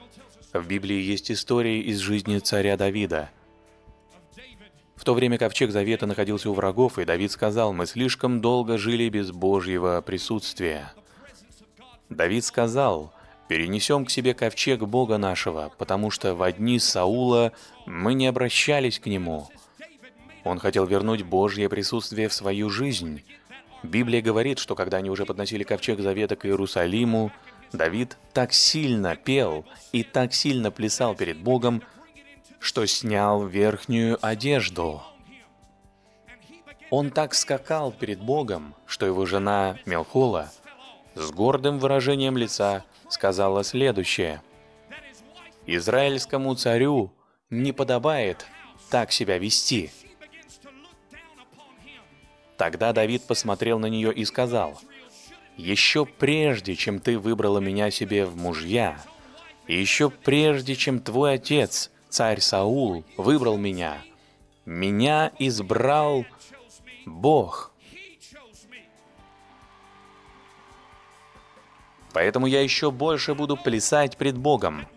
В Библии есть истории из жизни царя Давида. В то время ковчег Завета находился у врагов, и Давид сказал: «Мы слишком долго жили без Божьего присутствия». Давид сказал: «Перенесем к себе ковчег Бога нашего, потому что во дни Саула мы не обращались к нему». Он хотел вернуть Божье присутствие в свою жизнь. Библия говорит, что когда они уже подносили ковчег Завета к Иерусалиму, Давид так сильно пел и так сильно плясал перед Богом, что снял верхнюю одежду. Он так скакал перед Богом, что его жена Мелхола с гордым выражением лица сказала следующее: «Израильскому царю не подобает так себя вести». Тогда Давид посмотрел на нее и сказал: «Еще прежде, чем ты выбрала меня себе в мужья, и еще прежде, чем твой отец, царь Саул, выбрал меня, меня избрал Бог. Поэтому я еще больше буду плясать пред Богом».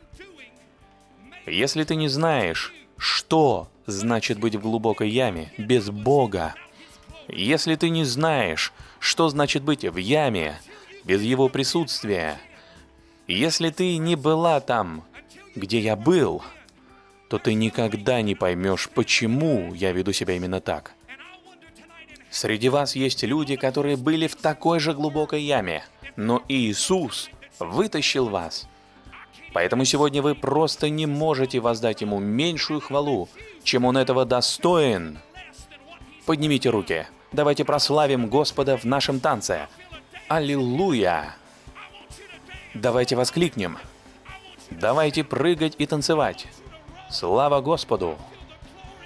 Если ты не знаешь, что значит быть в глубокой яме без Бога, если ты не знаешь, что значит быть в яме без Его присутствия, если ты не была там, где я был, то ты никогда не поймешь, почему я веду себя именно так. Среди вас есть люди, которые были в такой же глубокой яме, но Иисус вытащил вас. Поэтому сегодня вы просто не можете воздать Ему меньшую хвалу, чем Он этого достоин. Поднимите руки. Давайте прославим Господа в нашем танце. Аллилуйя! Давайте воскликнем. Давайте прыгать и танцевать. Слава Господу!